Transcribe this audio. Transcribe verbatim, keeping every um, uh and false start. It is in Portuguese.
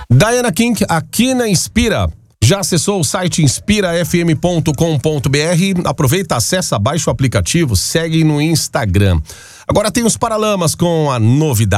Diana King, aqui na Inspira. Já acessou o site inspira f m ponto com ponto b r? Aproveita, acessa, baixa o aplicativo, segue no Instagram. Agora tem os Paralamas com a novidade.